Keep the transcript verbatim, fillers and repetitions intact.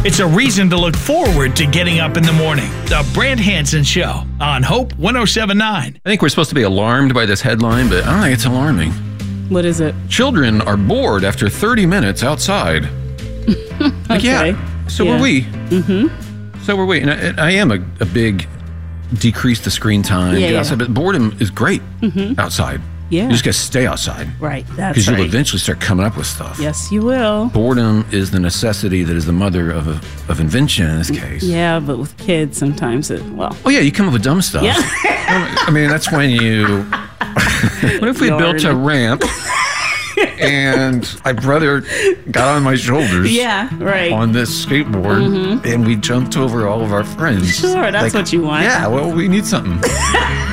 It's a reason to look forward to getting up in the morning. The Brant Hansen Show on Hope one oh seven point nine. I think we're supposed to be alarmed by this headline, but I don't think it's alarming. What is it? Children are bored after thirty minutes outside. Like, Okay. yeah, so Yeah. were we. Mm-hmm. So were we. And I, I am a, a big decrease the screen time. Yeah, get yeah. outside, but boredom is great outside. Yeah. You just got to stay outside. Right. That's Because right. you'll eventually start coming up with stuff. Yes, you will. Boredom is the necessity that is the mother of a, of invention in this case. Yeah, but with kids, sometimes it, well. Oh, yeah, you come up with dumb stuff. Yeah. I mean, that's when you... What if we Yarn. built a ramp and my brother got on my shoulders Yeah, right. on this skateboard and we jumped over all of our friends? Sure, that's what you want. Yeah, well, we need something.